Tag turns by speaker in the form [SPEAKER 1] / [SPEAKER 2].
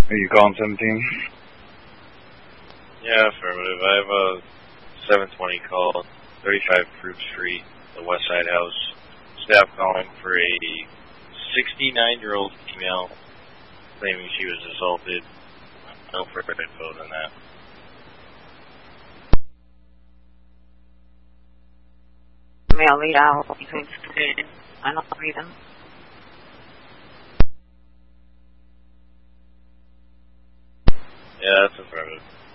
[SPEAKER 1] Are you calling 17?
[SPEAKER 2] Yeah, affirmative. I have a 720 call, 35 Fruit Street, the West Side House. Staff calling for a 69-year-old female claiming she was assaulted. No further info than that.
[SPEAKER 3] Male lead out between I don't read them.
[SPEAKER 2] Yeah, that's affirmative.